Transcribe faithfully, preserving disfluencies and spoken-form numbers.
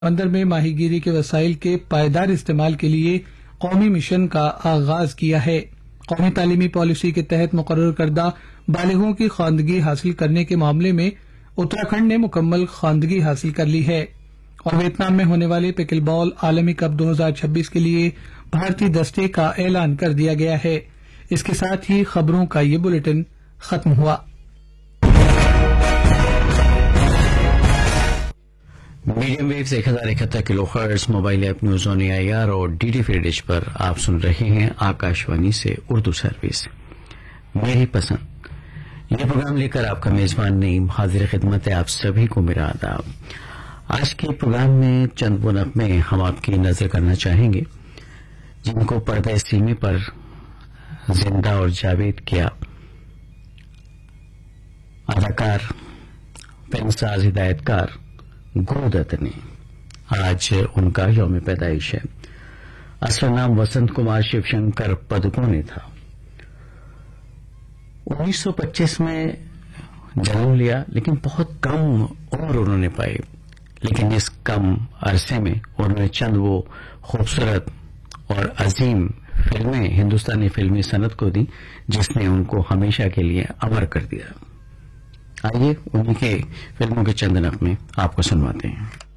سمندر میں ماہی گیری کے وسائل کے پائیدار استعمال کے لیے قومی مشن کا آغاز کیا ہے۔ قومی تعلیمی پالیسی کے تحت مقرر کردہ بالغوں کی خواندگی حاصل کرنے کے معاملے میں اتراکھنڈ نے مکمل خواندگی حاصل کر لی ہے اور ویتنام میں ہونے والے پکل بال عالمی کپ دو ہزار چھبیس کے لیے بھارتی دستے کا اعلان کر دیا گیا ہے۔ اس کے ساتھ ہی خبروں کا یہ بلیٹن ختم ہوا۔ میڈیم ویوز ایک ہزار اکہتر کلو hertz mobile app news on a I R اور ڈی ڈی فری ڈش پر آپ سن رہے ہیں آکاشوانی سے اردو سروس میری پسند۔ یہ پروگرام لے کر آپ کا میزبان نعیم حاضر خدمت ہے۔ آپ سبھی کو میرا آداب۔ آج کے پروگرام میں چند وہ نغمے ہم آپ کی نظر کرنا چاہیں گے جن کو پردہ سینے پر زندہ اور جاوید کیا اداکار فلم ساز ہدایت کار گرو دت نے۔ آج ان کا یوم پیدائش ہے۔ اصل نام وسنت کمار شیو شنکر پدکونے تھا۔ انیس سو پچیس میں جنم لیا لیکن بہت کم عمر انہوں نے پائی، لیکن اس کم عرصے میں انہوں نے چند وہ خوبصورت اور عظیم فلمیں ہندوستانی فلمی صنعت کو دی جس نے ان کو ہمیشہ کے لیے امر کر دیا۔ آئیے ان کے فلموں کے چند نغمے آپ کو سنواتے ہیں۔